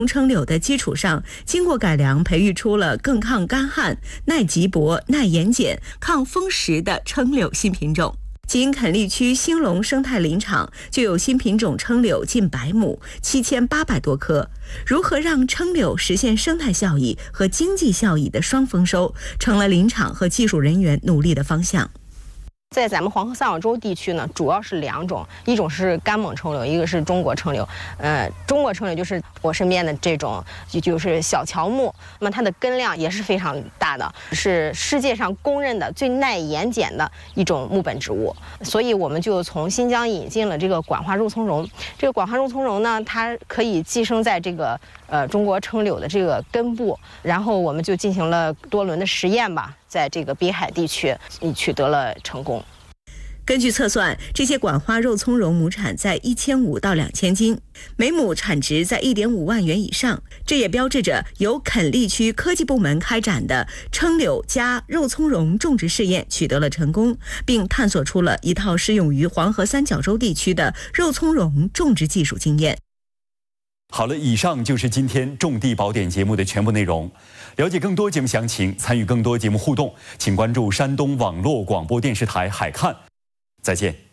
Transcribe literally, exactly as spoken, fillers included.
称柳的基础上，经过改良，培育出了更抗干旱、耐极薄、耐盐碱、抗风蚀的称柳新品种。仅垦利区兴隆生态林场就有新品种称柳近百亩，七千八百多棵。如何让称柳实现生态效益和经济效益的双丰收，成了林场和技术人员努力的方向。 在咱们黄河三角洲地区呢，主要是两种，一种是甘蒙称柳，一个是中国称柳。呃，中国称柳就是我身边的这种，就就是小乔木，那么它的根量也是非常大的，是世界上公认的最耐盐碱的一种木本植物。所以我们就从新疆引进了这个管花肉苁蓉。这个管花肉苁蓉呢，它可以寄生在这个呃中国称柳的这个根部，然后我们就进行了多轮的实验吧。在这个滨海地区，取得了成功。 根据测算，这些管花肉苁蓉亩产在一千五到两千斤，每亩产值在一点五万元以上。这也标志着由垦利区科技部门开展的称柳加肉苁蓉种植试验取得了成功，并探索出了一套适用于黄河三角洲地区的肉苁蓉种植技术经验。 好了，以上就是今天种地宝典节目的全部内容。了解更多节目详情，参与更多节目互动，请关注山东网络广播电视台海看。再见。